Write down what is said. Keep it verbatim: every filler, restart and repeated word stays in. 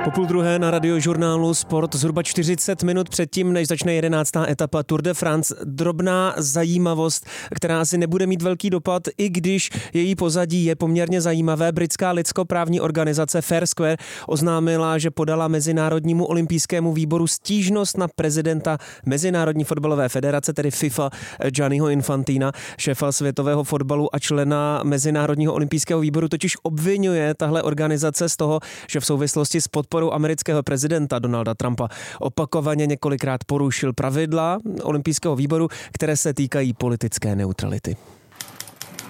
Po půl druhé na Radiožurnálu Sport zhruba čtyřicet minut předtím, než začne jedenáctá etapa Tour de France. Drobná zajímavost, která asi nebude mít velký dopad, i když její pozadí je poměrně zajímavé. Britská lidskoprávní organizace Fair Square oznámila, že podala Mezinárodnímu olympijskému výboru stížnost na prezidenta Mezinárodní fotbalové federace, tedy FIFA, Gianniho Infantina. Šéfa světového fotbalu a člena Mezinárodního olympijského výboru totiž obvinuje tahle organizace z toho, že v souvislosti s podporou amerického prezidenta Donalda Trumpa opakovaně několikrát porušil pravidla olympijského výboru, které se týkají politické neutrality.